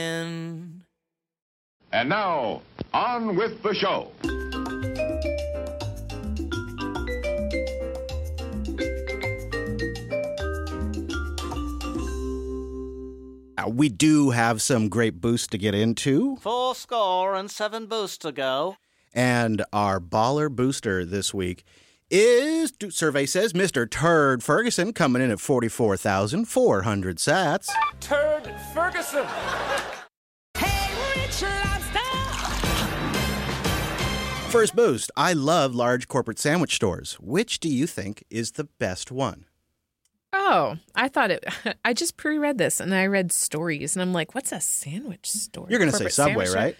And now, on with the show. We do have some great boosts to get into. 4-7 boosts to go. And our baller booster this week is, survey says, Mr. Turd Ferguson, coming in at 44,400 sats. Turd Ferguson. Hey, Rich Lobster. First boost, I love large corporate sandwich stores. Which do you think is the best one? Oh, I just pre-read this and I read stories and I'm like, what's a sandwich store? You're going to say Subway, right?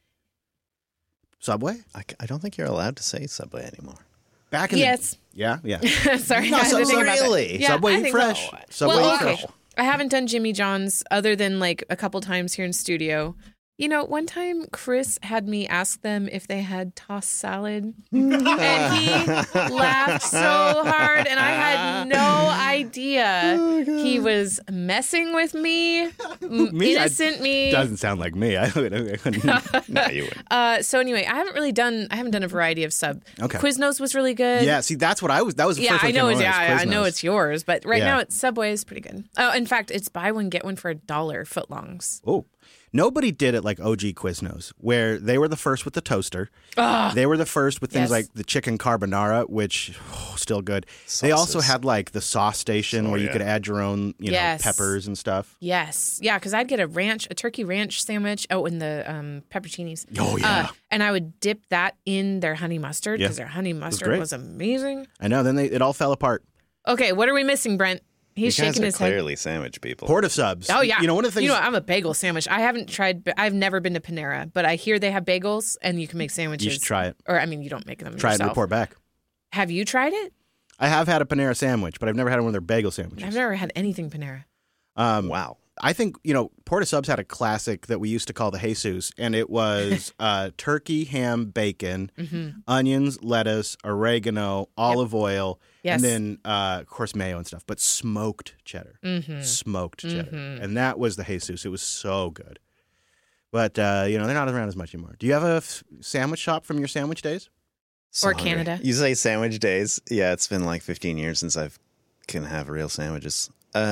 Subway? I don't think you're allowed to say Subway anymore. Back in yes. Yeah. Sorry. No, I had to think about that. really? Yeah, Subway I Eat think Fresh. so. Subway well, Eat okay. Fresh. I haven't done Jimmy John's other than like a couple times here in studio. You know, one time Chris had me ask them if they had tossed salad, and he laughed so hard, and I had no idea he was messing with me, innocent me. Doesn't sound like me. I couldn't. No, you wouldn't. So anyway, I haven't done a variety of sub. Okay. Quiznos was really good. Yeah, see, that's what I was. That was the Yeah, first one I know. came to mind, was I know Quiznos. it's yours, but right Yeah. now it's Subway is pretty good. Oh, in fact, it's buy one get one for $1 footlongs. Oh, nobody did it like OG Quiznos, where they were the first with the toaster. They were the first with things Yes. like the chicken carbonara, which still good. They also Sauces. had like the sauce station where you yeah. could add your own, Yes. peppers and stuff. Yes, yeah, because I'd get a turkey ranch sandwich. Oh, and the pepperoncinis. Oh, yeah. And I would dip that in their honey mustard Yeah. because their honey mustard great. was amazing. I know. Then it all fell apart. Okay, what are we missing, Brent? He's You guys shaking are his head. clearly sandwich people. Porta subs. Oh yeah. One of the things. I'm a bagel sandwich. I haven't tried. I've never been to Panera, but I hear they have bagels and you can make sandwiches. You should try it. Or I mean, you don't make them Try it yourself. and report back. Have you tried it? I have had a Panera sandwich, but I've never had one of their bagel sandwiches. I've never had anything Panera. Wow. I think, Porta Subs had a classic that we used to call the Jesus, and it was turkey, ham, bacon, onions, lettuce, oregano, olive oil, Yes. and then, of course, mayo and stuff, but smoked cheddar. Smoked cheddar. And that was the Jesus. It was so good. But, they're not around as much anymore. Do you have a sandwich shop from your sandwich days? So Or hungry. Canada. You say sandwich days. Yeah, it's been like 15 years since I can have real sandwiches.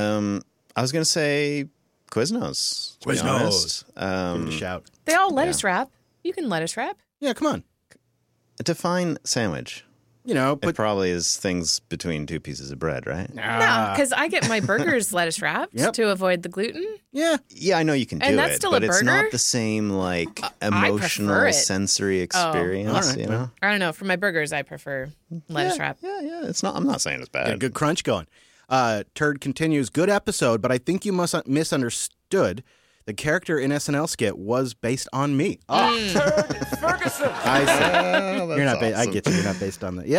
I was going to say Quiznos. to be Quiznos. honest. Give it a shout. They all lettuce wrap. You can lettuce wrap. Yeah, come on. Define sandwich. It It probably is things between two pieces of bread, right? No, because I get my burgers lettuce wrapped Yep. to avoid the gluten. Yeah. Yeah, I know you can do And that's it, still but a it's burger? not the same like I emotional prefer it. sensory experience. all right. You know? I don't know. For my burgers, I prefer lettuce wrap. Yeah. It's not. I'm not saying it's Got a bad. good crunch going. Turd continues, good episode, but I think you must misunderstood. The character in SNL skit was based on me. Turd Ferguson. I see. Oh, You're not. that's I awesome. get you. You're not based on that. Yeah.